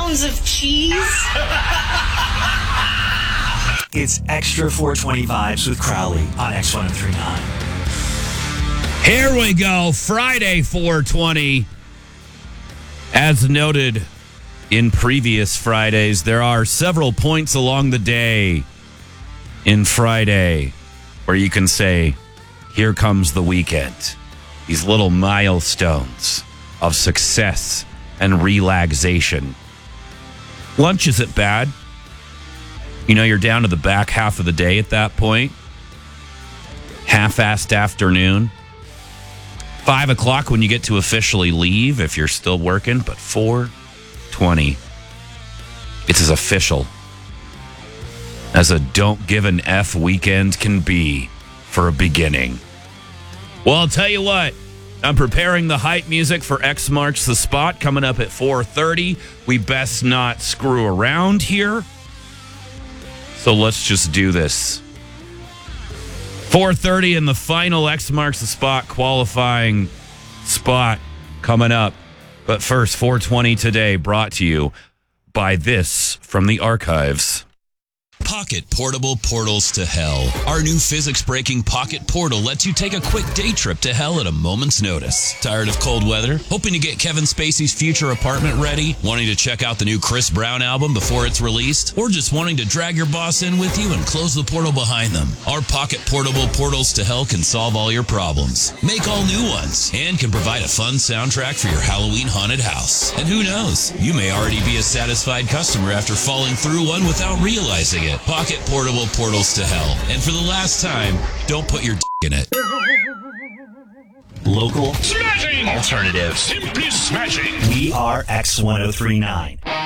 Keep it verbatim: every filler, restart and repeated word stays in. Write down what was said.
pounds of cheese. It's Extra four twenty Vibes with Crowley on X one oh three point nine. Here we go. Friday, four twenty. As noted in previous Fridays, there are several points along the day in Friday where you can say, here comes the weekend. These little milestones of success and relaxation. Lunch isn't bad. You know, you're down to the back half of the day at that point. Half-assed afternoon. Five o'clock when you get to officially leave if you're still working, but four twenty. It's as official as a don't give an F weekend can be for a beginning. Well, I'll tell you what. I'm preparing the hype music for X Marks the Spot coming up at four thirty. We best not screw around here. So let's just do this. four thirty in the final X Marks the Spot qualifying spot coming up. But first, four twenty today brought to you by this from the archives. Pocket Portable Portals to Hell. Our new physics-breaking Pocket Portal lets you take a quick day trip to hell at a moment's notice. Tired of cold weather? Hoping to get Kevin Spacey's future apartment ready? Wanting to check out the new Chris Brown album before it's released? Or just wanting to drag your boss in with you and close the portal behind them? Our Pocket Portable Portals to Hell can solve all your problems. Make all new ones. And can provide a fun soundtrack for your Halloween haunted house. And who knows? You may already be a satisfied customer after falling through one without realizing it. Pocket Portable Portals to Hell. And for the last time, don't put your d*** in it. Local. Smashing! Alternative. Simply smashing! We are X one oh three point nine.